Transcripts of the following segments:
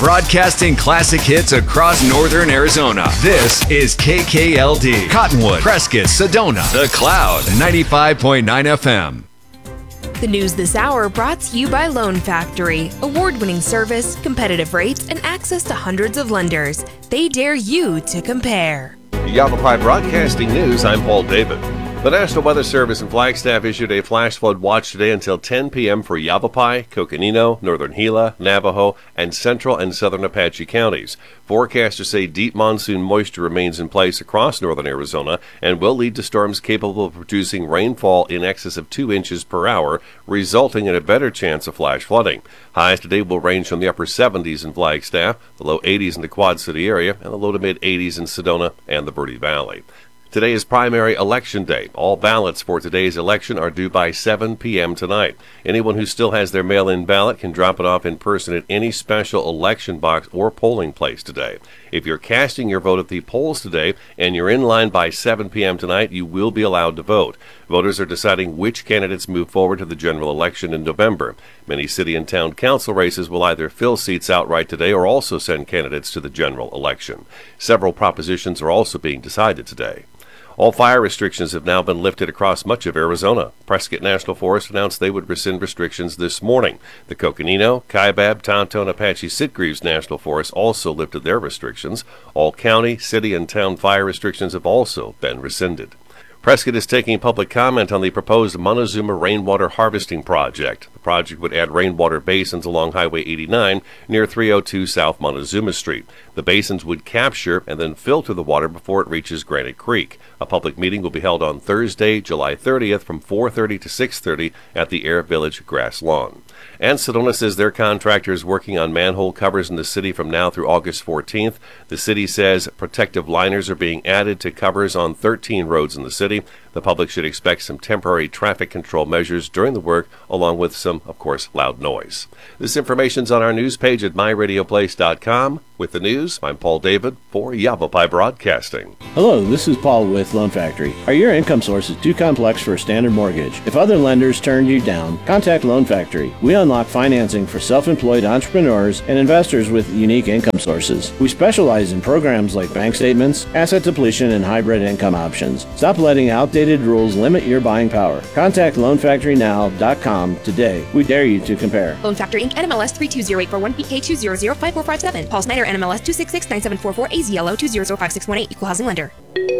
broadcasting classic hits across northern Arizona. This is KKLD, Cottonwood, Prescott, Sedona, The Cloud, 95.9 FM. The news this hour brought to you by Loan Factory. Award-winning service, competitive rates, and access to hundreds of lenders. They dare you to compare. Yavapai Broadcasting News, I'm Paul David. The National Weather Service in Flagstaff issued a flash flood watch today until 10 p.m. for Yavapai, Coconino, Northern Gila, Navajo, and central and southern Apache counties. Forecasters say deep monsoon moisture remains in place across northern Arizona and will lead to storms capable of producing rainfall in excess of 2 inches per hour, resulting in a better chance of flash flooding. Highs today will range from the upper 70s in Flagstaff, the low 80s in the Quad City area, and the low to mid 80s in Sedona and the Verde Valley. Today is primary election day. All ballots for today's election are due by 7 p.m. tonight. Anyone who still has their mail-in ballot can drop it off in person at any special election box or polling place today. If you're casting your vote at the polls today and you're in line by 7 p.m. tonight, you will be allowed to vote. Voters are deciding which candidates move forward to the general election in November. Many city and town council races will either fill seats outright today or also send candidates to the general election. Several propositions are also being decided today. All fire restrictions have now been lifted across much of Arizona. Prescott National Forest announced they would rescind restrictions this morning. The Coconino, Kaibab, Tonto, and Apache Sitgreaves National Forest also lifted their restrictions. All county, city, and town fire restrictions have also been rescinded. Prescott is taking public comment on the proposed Montezuma rainwater harvesting project. The project would add rainwater basins along Highway 89 near 302 South Montezuma Street. The basins would capture and then filter the water before it reaches Granite Creek. A public meeting will be held on Thursday, July 30th from 4:30 to 6:30 at the Air Village grass lawn. And Sedona says their contractor is working on manhole covers in the city from now through August 14th. The city says protective liners are being added to covers on 13 roads in the city. The public should expect some temporary traffic control measures during the work, along with some, of course, loud noise. This information's on our news page at myradioplace.com. With the news, I'm Paul David for Yavapai Broadcasting. Hello, this is Paul with Loan Factory. Are your income sources too complex for a standard mortgage? If other lenders turned you down, contact Loan Factory. We unlock financing for self-employed entrepreneurs and investors with unique income sources. We specialize in programs like bank statements, asset depletion, and hybrid income options. Stop letting outdated rules limit your buying power. Contact LoanFactoryNow.com today. We dare you to compare. Loan Factory Inc. NMLS 320841 PK2005457. Paul Snyder NMLS 2669744 AZLO 2005618. Equal housing lender.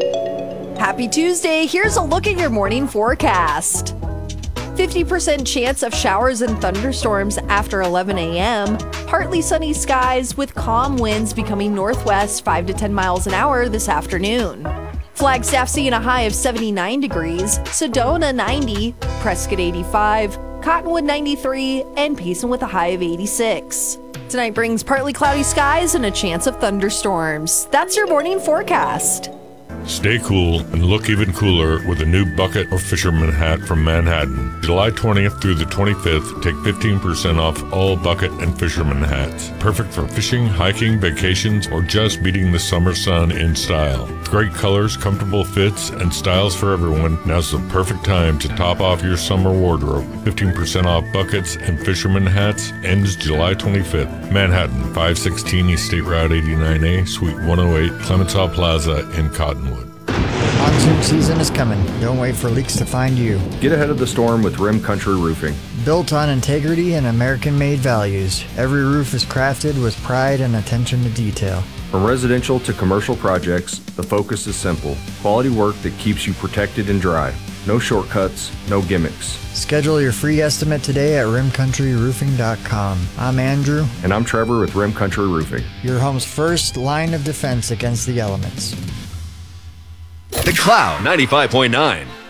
Happy Tuesday. Here's a look at your morning forecast. 50% chance of showers and thunderstorms after 11 a.m. Partly sunny skies with calm winds becoming northwest 5 to 10 miles an hour this afternoon. Flagstaff seeing a high of 79 degrees, Sedona 90, Prescott 85, Cottonwood 93, and Payson with a high of 86. Tonight brings partly cloudy skies and a chance of thunderstorms. That's your morning forecast. Stay cool and look even cooler with a new bucket or fisherman hat from Manhattan. July 20th through the 25th, take 15% off all bucket and fisherman hats. Perfect for fishing, hiking, vacations, or just beating the summer sun in style. With great colors, comfortable fits, and styles for everyone, now's the perfect time to top off your summer wardrobe. 15% off buckets and fisherman hats ends July 25th. Manhattan, 516 East State Route 89A, Suite 108, Clemenceau Plaza in Cottonwood. Monsoon season is coming. Don't wait for leaks to find you. Get ahead of the storm with Rim Country Roofing. Built on integrity and American-made values, every roof is crafted with pride and attention to detail. From residential to commercial projects, the focus is simple. Quality work that keeps you protected and dry. No shortcuts, no gimmicks. Schedule your free estimate today at rimcountryroofing.com. I'm Andrew. And I'm Trevor with Rim Country Roofing. Your home's first line of defense against the elements. The Cloud 95.9.